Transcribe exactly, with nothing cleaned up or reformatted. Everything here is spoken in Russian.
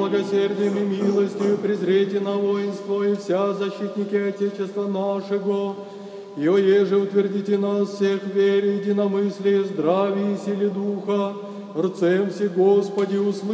милосердием и милостью презрите на воинство и вся защитники Отечества нашего, и оеже утвердите нас всех в вере, единомыслии, здравии и силе Духа, рцем все Господи услыши.